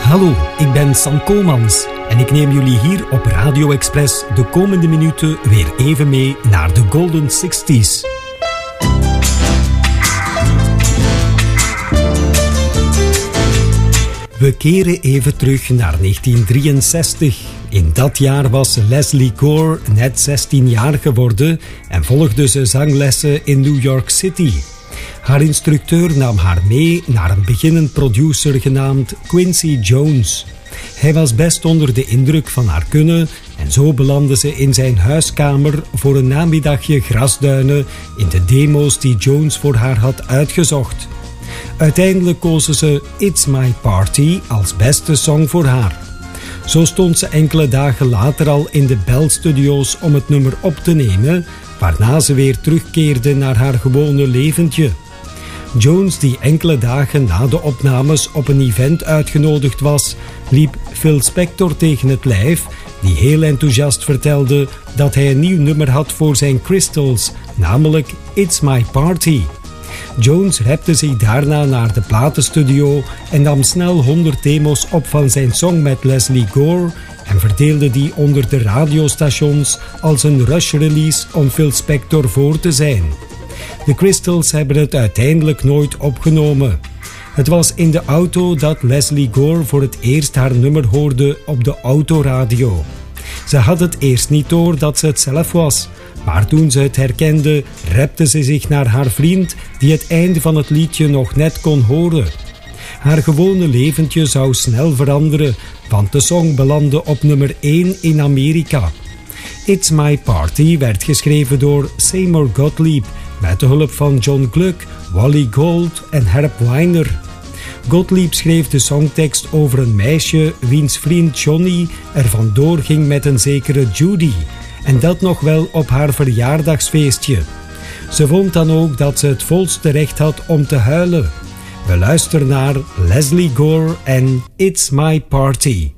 Hallo, ik ben Sam Komans en ik neem jullie hier op Radio Express de komende minuten weer even mee naar de Golden 60s. We keren even terug naar 1963. In dat jaar was Lesley Gore net 16 jaar geworden en volgde ze zanglessen in New York City. Haar instructeur nam haar mee naar een beginnend producer genaamd Quincy Jones. Hij was best onder de indruk van haar kunnen en zo belandde ze in zijn huiskamer voor een namiddagje grasduinen in de demo's die Jones voor haar had uitgezocht. Uiteindelijk kozen ze It's My Party als beste song voor haar. Zo stond ze enkele dagen later al in de Bell Studios om het nummer op te nemen, waarna ze weer terugkeerde naar haar gewone leventje. Jones, die enkele dagen na de opnames op een event uitgenodigd was, liep Phil Spector tegen het lijf, die heel enthousiast vertelde dat hij een nieuw nummer had voor zijn Crystals, namelijk It's My Party. Jones repte zich daarna naar de platenstudio en nam snel 100 demos op van zijn song met Lesley Gore en verdeelde die onder de radiostations als een rush-release om Phil Spector voor te zijn. De Crystals hebben het uiteindelijk nooit opgenomen. Het was in de auto dat Lesley Gore voor het eerst haar nummer hoorde op de autoradio. Ze had het eerst niet door dat ze het zelf was, maar toen ze het herkende, repte ze zich naar haar vriend die het einde van het liedje nog net kon horen. Haar gewone leventje zou snel veranderen, want de song belandde op nummer 1 in Amerika. It's My Party werd geschreven door Seymour Gottlieb met de hulp van John Gluck, Wally Gold en Herb Weiner. Gottlieb schreef de songtekst over een meisje wiens vriend Johnny er vandoor ging met een zekere Judy. En dat nog wel op haar verjaardagsfeestje. Ze vond dan ook dat ze het volste recht had om te huilen. We luisteren naar Lesley Gore en It's My Party.